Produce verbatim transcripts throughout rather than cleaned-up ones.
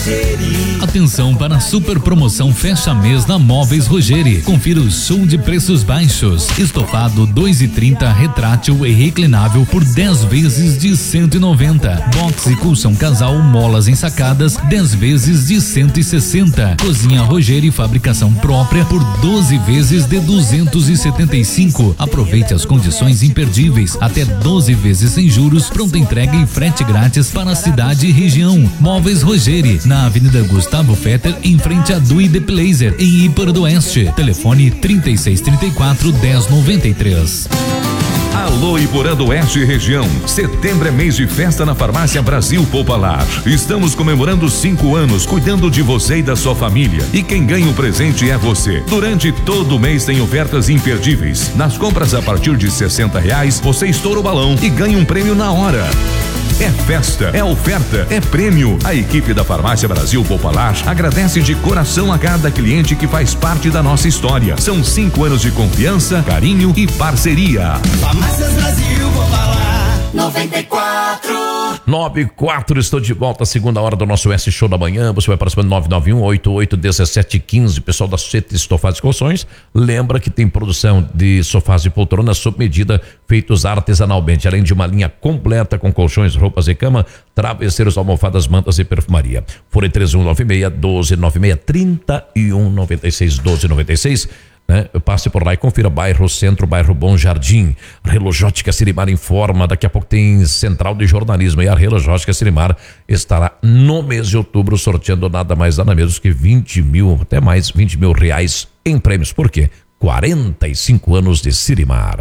Rogeri. Atenção para a super promoção fecha mês na Móveis Rogeri. Confira o show de preços baixos. Estofado dois e trinta retrátil e reclinável por dez vezes de cento e noventa. Box e colchão casal molas ensacadas dez vezes de cento e sessenta. Cozinha Rogeri fabricação própria por doze vezes de duzentos e setenta e cinco. Aproveite as condições imperdíveis, até doze vezes sem juros, pronta entrega e frete grátis para a cidade e região. Móveis Rogeri, na Avenida Gustavo Fetter, em frente a Dui de Placer, em Íparo do Oeste. Telefone trinta e seis, trinta e quatro, dez, noventa e três. Alô, Iporã do Oeste e região. Setembro é mês de festa na Farmácia Brasil Popular. Estamos comemorando cinco anos cuidando de você e da sua família. E quem ganha o presente é você. Durante todo o mês tem ofertas imperdíveis. Nas compras a partir de sessenta reais, você estoura o balão e ganha um prêmio na hora. É festa, é oferta, é prêmio. A equipe da Farmácia Brasil Popular agradece de coração a cada cliente que faz parte da nossa história. São cinco anos de confiança, carinho e parceria. Farmácias Brasil Popular noventa e quatro. nove e quatro, estou de volta, segunda hora do nosso S Show da manhã. Você vai participando nove nove um, oito oito, um sete um cinco. Pessoal da Sete Estofados e Colchões, lembra que tem produção de sofás e poltronas sob medida, feitos artesanalmente, além de uma linha completa com colchões, roupas e cama, travesseiros, almofadas, mantas e perfumaria. Fone três um nove seis, doze nove seis, trinta e um noventa e seis, doze noventa e seis. Né? Passe por lá e confira bairro Centro, bairro Bom Jardim. Relojótica Sirimar informa, daqui a pouco tem Central de Jornalismo e a Relojótica Sirimar estará no mês de outubro sorteando nada mais nada menos que vinte mil, até mais vinte mil reais em prêmios. Por quê? quarenta e cinco anos de Sirimar.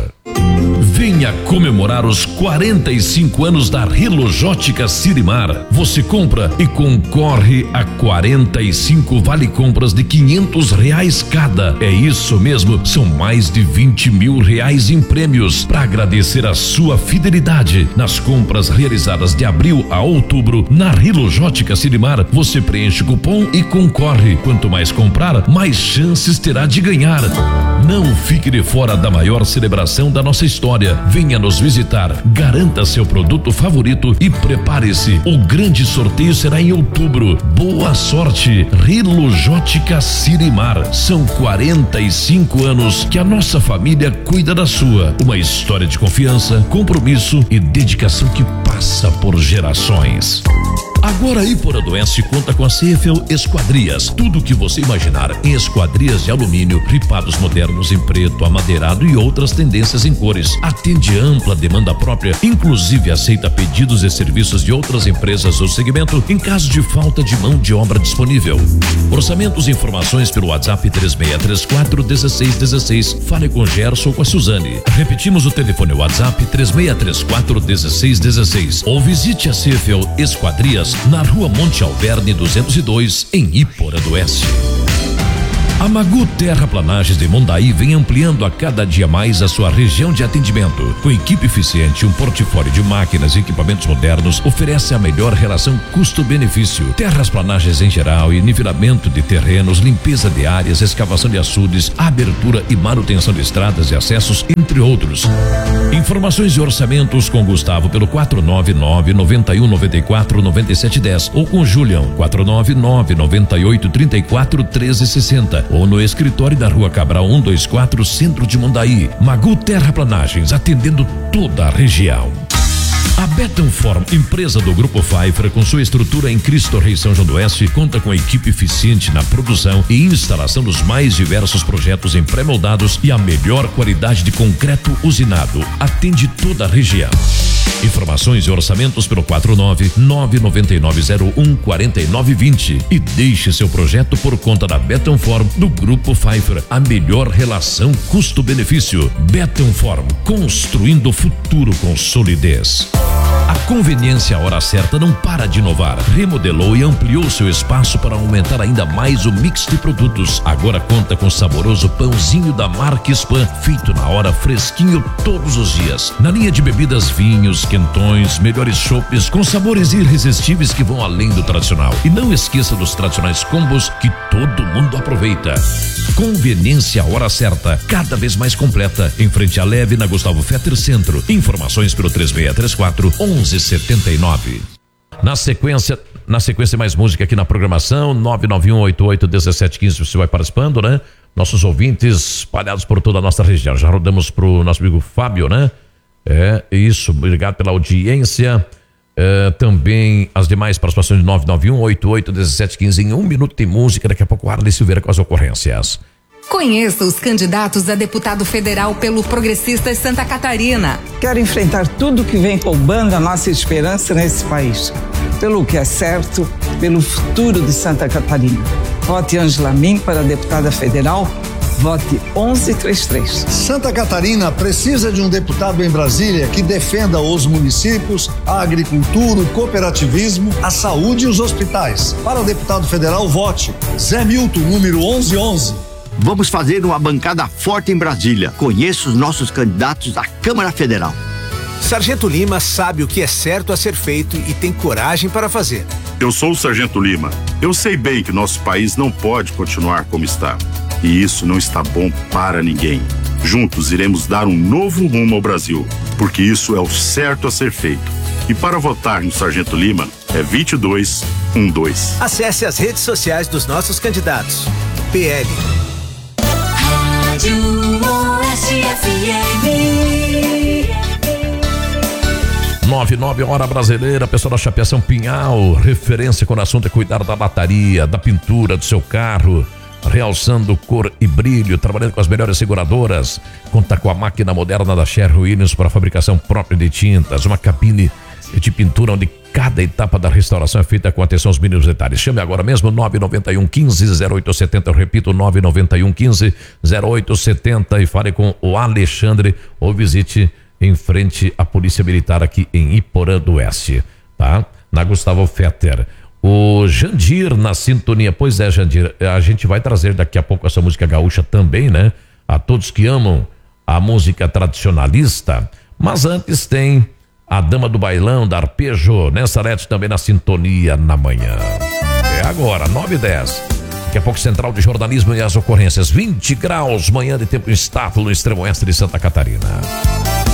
Venha comemorar os quarenta e cinco anos da Relojótica Sirimar. Você compra e concorre a quarenta e cinco vale compras de quinhentos reais cada. É isso mesmo, são mais de vinte mil reais em prêmios. Para agradecer a sua fidelidade nas compras realizadas de abril a outubro na Relojótica Sirimar, você preenche o cupom e concorre. Quanto mais comprar, mais chances terá de ganhar. Não fique de fora da maior celebração da nossa história. Venha nos visitar, garanta seu produto favorito e prepare-se. O grande sorteio será em outubro. Boa sorte, Relojótica Sirimar. São quarenta e cinco anos que a nossa família cuida da sua. Uma história de confiança, compromisso e dedicação que passa por gerações. Agora Ípora do Oeste conta com a Cefel Esquadrias. Tudo o que você imaginar em esquadrias de alumínio, ripados modernos em preto, amadeirado e outras tendências em cores. Atende ampla demanda própria, inclusive aceita pedidos e serviços de outras empresas do segmento em caso de falta de mão de obra disponível. Orçamentos e informações pelo WhatsApp três seis três quatro, um seis um seis. Fale com Gerson ou com a Suzane. Repetimos o telefone WhatsApp três seis três quatro, um seis um seis. Ou visite a Cefel Esquadrias na Rua Monte Alverne duzentos e dois, em Ípora do Oeste. A Magu Terraplanagens de Mondaí vem ampliando a cada dia mais a sua região de atendimento. Com equipe eficiente e um portfólio de máquinas e equipamentos modernos, oferece a melhor relação custo-benefício. Terrasplanagens em geral e nivelamento de terrenos, limpeza de áreas, escavação de açudes, abertura e manutenção de estradas e acessos, entre outros. Informações e orçamentos com Gustavo pelo quatro nove nove, nove um nove quatro, nove sete um zero ou com Julião quatro nove nove, nove oito três quatro, um três seis zero ou no escritório da Rua Cabral cento e vinte e quatro, Centro de Mondaí. Magu Terraplanagens, atendendo toda a região. A Betonform, empresa do Grupo Pfeiffer, com sua estrutura em Cristo Rei São João do Oeste, conta com a equipe eficiente na produção e instalação dos mais diversos projetos em pré-moldados e a melhor qualidade de concreto usinado. Atende toda a região. Informações e orçamentos pelo quatro nove nove nove nove zero um quatro nove dois zero e deixe seu projeto por conta da Betonform do Grupo Pfeiffer. A melhor relação custo-benefício. Betonform, construindo o futuro com solidez. A Conveniência Hora Certa não para de inovar. Remodelou e ampliou seu espaço para aumentar ainda mais o mix de produtos. Agora conta com saboroso pãozinho da marca Spam, feito na hora, fresquinho todos os dias. Na linha de bebidas, vinhos, quentões, melhores chopes com sabores irresistíveis que vão além do tradicional. E não esqueça dos tradicionais combos que todo mundo aproveita. Conveniência Hora Certa, cada vez mais completa, em frente à Leve, na Gustavo Fetter Centro. Informações pelo três seis três quatro, um um sete nove. Na sequência, Na sequência, mais música aqui na programação. nove nove um oito oito um sete um cinco, você vai participando, né? Nossos ouvintes espalhados por toda a nossa região. Já rodamos pro nosso amigo Fábio, né? É, isso, obrigado pela audiência. É, também as demais participações de nove nove um oito oito um sete um cinco. Em um minuto tem música, daqui a pouco o Arley Silveira com as ocorrências. Conheça os candidatos a deputado federal pelo Progressistas Santa Catarina. Quero enfrentar tudo que vem roubando a nossa esperança nesse país. Pelo que é certo, pelo futuro de Santa Catarina. Vote Ângela Min para deputada federal. Vote onze trinta e três. Santa Catarina precisa de um deputado em Brasília que defenda os municípios, a agricultura, o cooperativismo, a saúde e os hospitais. Para o deputado federal, vote Zé Milton, número onze onze. Vamos fazer uma bancada forte em Brasília. Conheça os nossos candidatos à Câmara Federal. Sargento Lima sabe o que é certo a ser feito e tem coragem para fazer. Eu sou o Sargento Lima. Eu sei bem que nosso país não pode continuar como está. E isso não está bom para ninguém. Juntos iremos dar um novo rumo ao Brasil, porque isso é o certo a ser feito. E para votar no Sargento Lima é vinte e dois doze. Acesse as redes sociais dos nossos candidatos. P L. Rádio Oeste F M. nove nove Hora Brasileira, pessoal da Chapeação Pinhal, referência quando o assunto é cuidar da lataria, da pintura do seu carro, realçando cor e brilho, trabalhando com as melhores seguradoras. Conta com a máquina moderna da Sherwin Williams para fabricação própria de tintas, uma cabine de pintura onde cada etapa da restauração é feita com atenção aos mínimos detalhes. Chame agora mesmo nove nove um um cinco zero oito sete zero, eu repito, nove nove um um cinco zero oito sete zero, e fale com o Alexandre ou visite em frente à Polícia Militar aqui em Iporã do Oeste, tá? Na Gustavo Fetter. O Jandir na sintonia. Pois é, Jandir, a gente vai trazer daqui a pouco essa música gaúcha também, né? A todos que amam a música tradicionalista. Mas antes tem a Dama do Bailão, da Arpejo, né, Salete, também na sintonia na manhã. É agora, nove e dez. Daqui a pouco, Central de Jornalismo e as ocorrências. vinte graus, manhã de tempo instável no extremo oeste de Santa Catarina.